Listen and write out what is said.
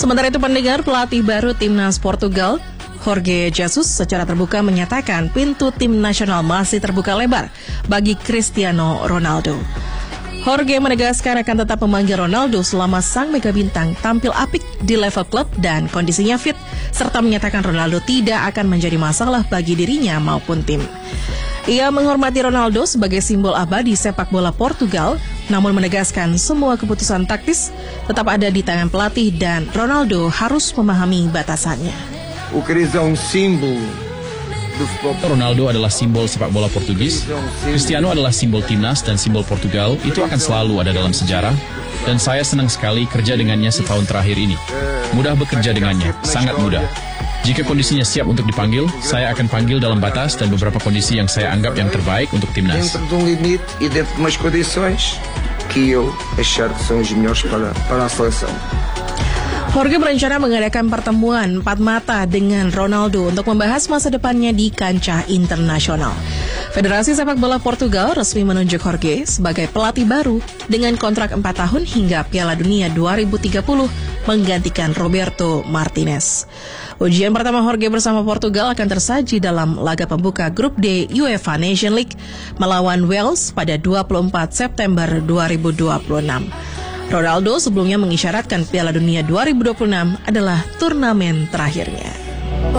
Sementara itu pendengar, pelatih baru timnas Portugal, Jorge Jesus, secara terbuka menyatakan pintu tim nasional masih terbuka lebar bagi Cristiano Ronaldo. Jorge menegaskan akan tetap memanggil Ronaldo selama sang mega bintang tampil apik di level klub dan kondisinya fit, serta menyatakan Ronaldo tidak akan menjadi masalah bagi dirinya maupun tim. Ia menghormati Ronaldo sebagai simbol abadi sepak bola Portugal, namun menegaskan semua keputusan taktis tetap ada di tangan pelatih dan Ronaldo harus memahami batasannya. Ronaldo adalah simbol sepak bola Portugis, Cristiano adalah simbol timnas dan simbol Portugal, itu akan selalu ada dalam sejarah, dan saya senang sekali kerja dengannya setahun terakhir ini. Mudah bekerja dengannya, sangat mudah. Jika kondisinya siap untuk dipanggil, saya akan panggil dalam batas dan beberapa kondisi yang saya anggap yang terbaik untuk timnas. Jorge berencana mengadakan pertemuan empat mata dengan Ronaldo untuk membahas masa depannya di kancah internasional. Federasi Sepak Bola Portugal resmi menunjuk Jorge sebagai pelatih baru dengan kontrak 4 tahun hingga Piala Dunia 2030 menggantikan Roberto Martinez. Ujian pertama Jorge bersama Portugal akan tersaji dalam laga pembuka Grup D UEFA Nation League melawan Wales pada 24 September 2026. Ronaldo sebelumnya mengisyaratkan Piala Dunia 2026 adalah turnamen terakhirnya.